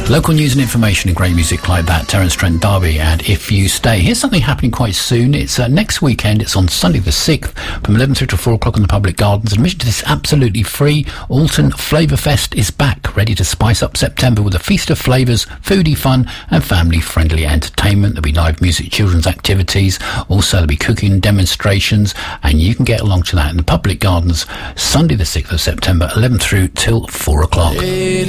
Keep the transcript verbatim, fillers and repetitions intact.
Local news and information and great music like that, Terence Trent D'Arby and If You Stay. Here's something happening quite soon. It's uh, next weekend. It's on Sunday the sixth from eleven through to four o'clock in the public gardens. Admission to this is absolutely free. Alton Flavour Fest is back, ready to spice up September with a feast of flavours, foodie fun and family-friendly entertainment. There'll be live music, children's activities. Also, there'll be cooking demonstrations, and you can get along to that in the public gardens Sunday the sixth of September, eleven through till four o'clock.